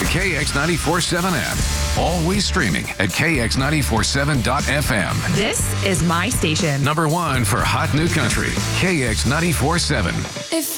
KX947 app. Always streaming at KX947.fm. This is my station. Number 1 for hot new country, KX947. If